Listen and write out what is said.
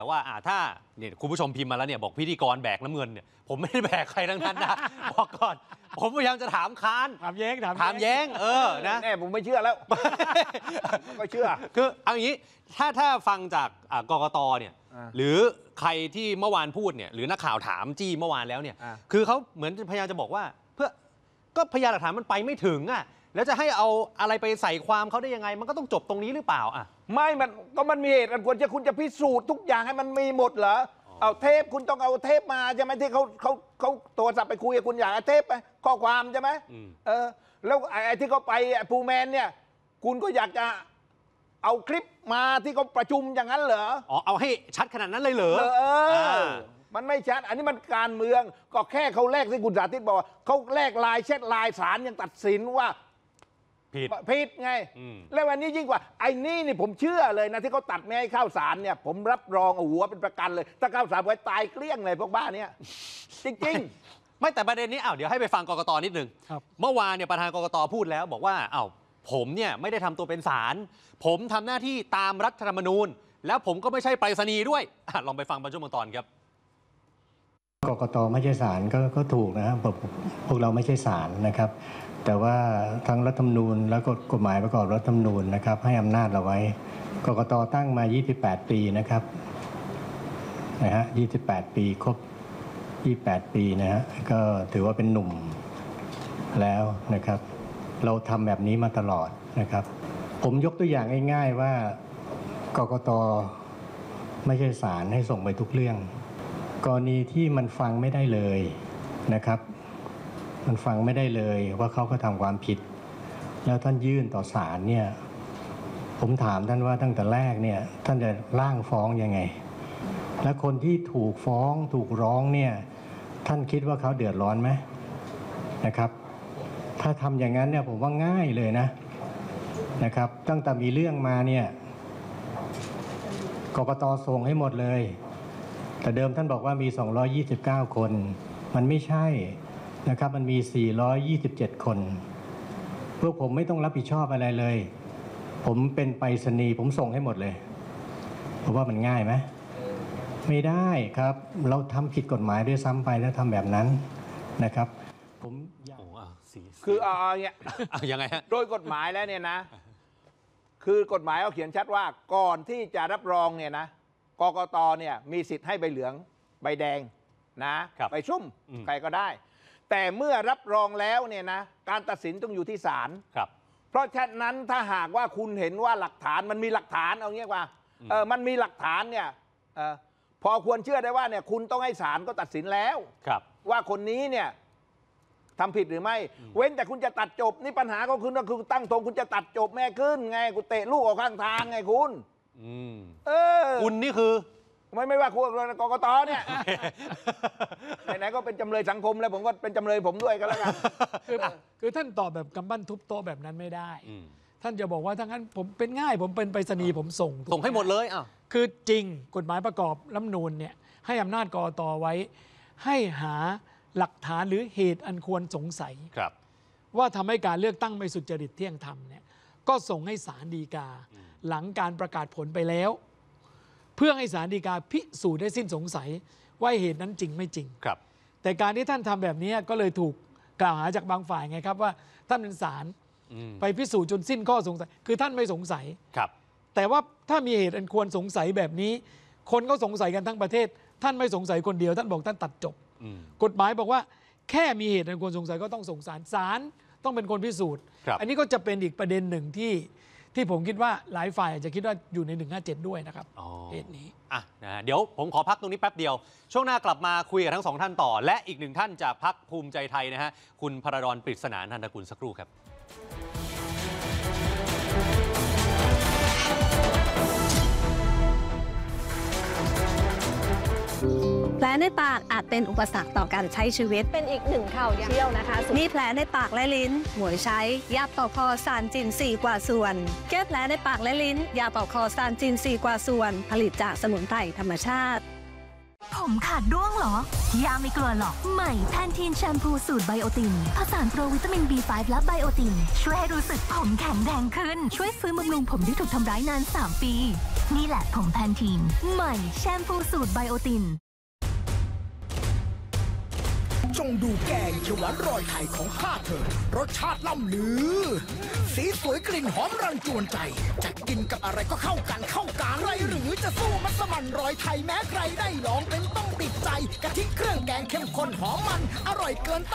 แต่ว่าถ้าเนี่ยคุณผู้ชมพิมพ์มาแล้วเนี่ยบอกพิธีกรแบกน้ำเงินเนี่ยผมไม่ได้แบกใครทั้งนั้นนะบอกก่อนผมพยายามจะถามค้านถามแย้งนะแน่ผมไม่เชื่อแล้วไม่เชื่อคือเอาอย่างนี้ถ้าฟังจากกกตเนี่ยหรือใครที่เมื่อวานพูดเนี่ยหรือนักข่าวถามจี้เมื่อวานแล้วเนี่ยคือเขาเหมือนพยายามจะบอกว่าเพื่อก็พยานหลักฐานมันไปไม่ถึงแล้วจะให้เอาอะไรไปใส่ความเขาได้ยังไงมันก็ต้องจบตรงนี้หรือเปล่าไม่มันมีเหตุอันควรจะคุณจะพิสูจน์ทุกอย่างให้มันมีหมดเหรอเอาเทปคุณต้องเอาเทปมาใช่ไหมที่เขาโทรศัพท์ไปคุยกับคุณอยากเอาเทปไปข้อความใช่ไหมแล้วไอ้ที่เขาไปปูแมนเนี่ยคุณก็อยากจะเอาคลิปมาที่เขาประชุมอย่างนั้นเหรอเอาให้ชัดขนาดนั้นเลยเหรอมันไม่ชัดอันนี้มันการเมืองก็แค่เขาแลกที่คุณสาธิตบอกเขาแลกไลน์แชทไลน์ศาลยังตัดสินว่าผิดไงแล้ววันนี้ยิ่งกว่าไอ้นี่ผมเชื่อเลยนะที่เขาตัดไม่ให้เข้าศาลเนี่ยผมรับรองเอาหัวเป็นประกันเลยถ้าเข้าศาลไปตายเกลี้ยงเลยพวกบ้านเนี่ยจริงๆไม่แต่ประเด็นนี้เดี๋ยวให้ไปฟังกกตนิดนึงเมื่อวานเนี่ยประธานกกตพูดแล้วบอกว่าผมเนี่ยไม่ได้ทำตัวเป็นศาลผมทำหน้าที่ตามรัฐธรรมนูญแล้วผมก็ไม่ใช่ไปรษณีย์ด้วยลองไปฟังบางช่วงบางตอนครับกกตไม่ใช่ศาลก็ถูกนะครับพวกเราไม่ใช่ศาลนะครับแต่ว่าทั้งรัฐธรรมนูญแล้วก็กฎหมายประกอบรัฐธรรมนูญนะครับให้อำนาจเราไว้กกตตั้งมา28ปีนะครับ28ปีครบ28ปีนะฮะก็ถือว่าเป็นหนุ่มแล้วนะครับเราทำแบบนี้มาตลอดนะครับผมยกตัวอย่างง่ายๆว่ากกตไม่ใช่ศาลให้ส่งไปทุกเรื่องกรณีที่มันฟังไม่ได้เลยนะครับมันฟังไม่ได้เลยว่าเขาก็ทำความผิดแล้วท่านยื่นต่อศาลเนี่ยผมถามท่านว่าตั้งแต่แรกเนี่ยท่านจะร่างฟ้องยังไงและคนที่ถูกฟ้องถูกร้องเนี่ยท่านคิดว่าเขาเดือดร้อนไหมนะครับถ้าทำอย่างนั้นเนี่ยผมว่าง่ายเลยนะครับตั้งแต่มีเรื่องมาเนี่ยกกตส่งให้หมดเลยแต่เดิมท่านบอกว่ามี229คนมันไม่ใช่นะครับมันมี427คนพวกผมไม่ต้องรับผิดชอบอะไรเลยผมเป็นไปรษณีย์ผมส่งให้หมดเลยเพราะว่ามันง่ายไหมไม่ได้ครับเราทำผิดกฎหมายด้วยซ้ำไปแล้วทำแบบนั้นนะครับผมคือเนี่ยยังไงฮะโดยกฎหมายแล้วเนี่ยนะคือกฎหมายเขาเขียนชัดว่าก่อนที่จะรับรองเนี่ยนะกกตเนี่ยมีสิทธิ์ให้ใบเหลืองใบแดงนะใบส้มใครก็ได้แต่เมื่อรับรองแล้วเนี่ยนะการตัดสินต้องอยู่ที่ศาลเพราะฉะนั้นถ้าหากว่าคุณเห็นว่าหลักฐานมันมีหลักฐานเอาเงี้ยว่ามันมีหลักฐานเนี่ยพอควรเชื่อได้ว่าเนี่ยคุณต้องให้ศาลก็ตัดสินแล้วว่าคนนี้เนี่ยทำผิดหรือไม่เว้นแต่คุณจะตัดจบนี่ปัญหาก็คือตั้งธงคุณจะตัดจบแม่ขึ้นไงคุณเตะลูกออกข้างทางไงคุณคุณนี่คือไม่ว่าคุณกกตเนี่ยไหนๆก็เป็นจำเลยสังคมแล้วผมก็เป็นจำเลยผมด้วยก็แล้วกันคือท่านตอบแบบกำปั้นทุบโต๊ะแบบนั้นไม่ได้ท่านจะบอกว่าถ้างั้นผมเป็นง่ายผมเป็นไปรษณีย์ผมส่งให้หมดเลยคือจริงกฎหมายประกอบรัฐธรรมนูญเนี่ยให้อำนาจกกตไว้ให้หาหลักฐานหรือเหตุอันควรสงสัยว่าทำให้การเลือกตั้งไม่สุจริตเที่ยงธรรมเนี่ยก็ส่งให้ศาลฎีกาหลังการประกาศผลไปแล้วเพื่อให้ศาลฎีกาพิสูจน์ได้สิ้นสงสัยว่าเหตุนั้นจริงไม่จริงแต่การที่ท่านทำแบบนี้ก็เลยถูกกล่าวหาจากบางฝ่ายไงครับว่าท่านเป็นศาลไปพิสูจน์จนสิ้นข้อสงสัยคือท่านไม่สงสัยแต่ว่าถ้ามีเหตุอันควรสงสัยแบบนี้คนก็สงสัยกันทั้งประเทศท่านไม่สงสัยคนเดียวท่านบอกท่านตัดจบกฎหมายบอกว่าแค่มีเหตุอันควรสงสัยก็ต้องส่งศาลศาลต้องเป็นคนพิสูจน์อันนี้ก็จะเป็นอีกประเด็นหนึ่งที่ผมคิดว่าหลายฝ่ายอาจจะคิดว่าอยู่ใน157ด้วยนะครับเหตุนี้เดี๋ยวผมขอพักตรงนี้แป๊บเดียวช่วงหน้ากลับมาคุยกับทั้งสองท่านต่อและอีกหนึ่งท่านจากพรรคภูมิใจไทยนะฮะคุณพระดรปริศนานันทกุลสักครู่ครับแผลในปากอาจเป็นอุปสรรคต่อการใช้ชีวิตเป็นอีกหนึ่งข่าวเที่ยวนะคะมีแผลในปากและลิ้นหมวยใช้ยาปอกคอซานจิน4 กว่าส่วนแก้แผลในปากและลิ้นยาปอกคอซานจิน4 กว่าส่วนผลิตจากสมุนไพรธรรมชาติผมขาดร่วงเหรอยาไม่กลัวหรอกใหม่แพนทีนแชมพูสูตรไบโอตินผสานโปรวิตามิน B5 และไบโอตินช่วยให้รู้สึกผมแข็งแรงขึ้นช่วยฟื้นบำรุงผมที่ถูกทำร้ายนาน3 ปีนี่แหละผมแพนทีนใหม่แชมพูสูตรไบโอตินจงดูแกงเขียวหวานรอยไข่ของข้าเถิดรสชาติล่ำลือสีสวยกลิ่นหอมรันจวนใจจะกินกับอะไรก็เข้ากันใครหรือจะสู้มัสมั่นรอยไทยแม้ใครได้ลองเป็นต้องติดใจกะทิเครื่องแกงเข้มข้นหอมมันอร่อยเกิน